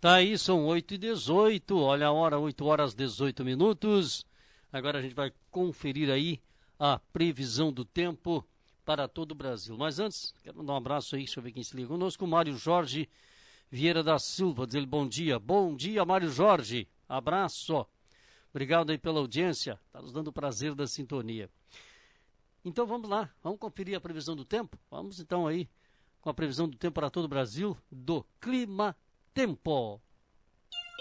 Tá aí, são 8h18, olha a hora, 8h18. Agora a gente vai conferir aí a previsão do tempo para todo o Brasil. Mas antes, quero mandar um abraço aí, deixa eu ver quem se liga conosco, o Mário Jorge Vieira da Silva, diz ele bom dia. Bom dia, Mário Jorge, abraço. Obrigado aí pela audiência, está nos dando o prazer da sintonia. Então vamos lá, vamos conferir a previsão do tempo? Vamos então aí com a previsão do tempo para todo o Brasil do Clima Tempo.